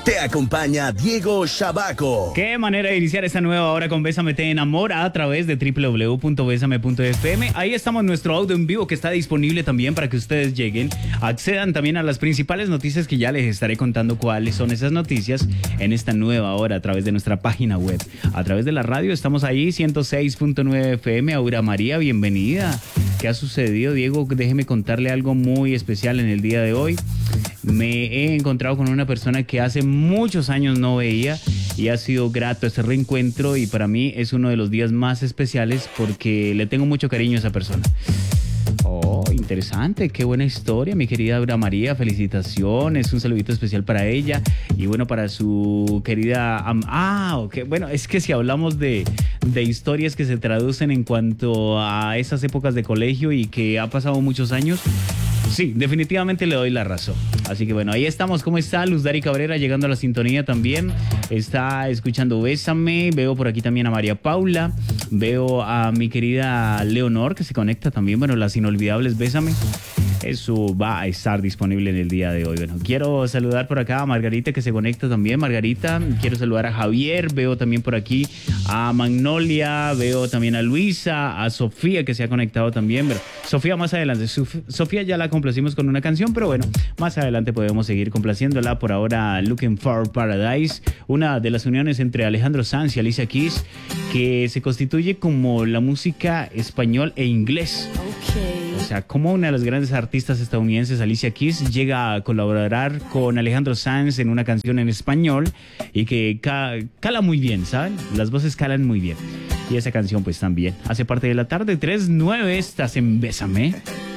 Te acompaña Diego Shabaco. Qué manera de iniciar esta nueva hora con Bésame Te Enamora a través de www.besame.fm. Ahí estamos, nuestro audio en vivo que está disponible también para que ustedes lleguen. Accedan también a las principales noticias que ya les estaré contando cuáles son esas noticias en esta nueva hora a través de nuestra página web. A través de la radio estamos ahí, 106.9 FM. Aura María, bienvenida. ¿Qué ha sucedido, Diego? Déjeme contarle algo muy especial en el día de hoy. Me he encontrado con una persona que hace muchos años no veía y ha sido grato este reencuentro, y para mí es uno de los días más especiales porque le tengo mucho cariño a esa persona. Oh, interesante, qué buena historia, mi querida Aura María, felicitaciones, un saludito especial para ella y bueno, para su querida... ok, bueno, es que si hablamos de historias que se traducen en cuanto a esas épocas de colegio y que ha pasado muchos años, sí, definitivamente le doy la razón. Así que bueno, ahí estamos. ¿Cómo está Luz Dari Cabrera llegando a la sintonía también? Está escuchando Bésame. Veo por aquí también a María Paula. Veo a mi querida Leonor que se conecta también. Bueno, las inolvidables Bésame. Eso va a estar disponible en el día de hoy. Bueno, quiero saludar por acá a Margarita que se conecta también. Margarita, quiero saludar a Javier. Veo también por aquí a Magnolia. Veo también a Luisa, a Sofía que se ha conectado también. Pero Sofía más adelante. Sofía ya la complacimos con una canción, pero bueno, más adelante podemos seguir complaciéndola. Por ahora, Looking for Paradise, una de las uniones entre Alejandro Sanz y Alicia Keys, que se constituye como la música español e inglés. O sea, como una de las grandes artistas estadounidenses, Alicia Keys, llega a colaborar con Alejandro Sanz en una canción en español y que cala muy bien, ¿saben? Las voces calan muy bien. Y esa canción pues también hace parte de la tarde 3-9, estás en Bésame.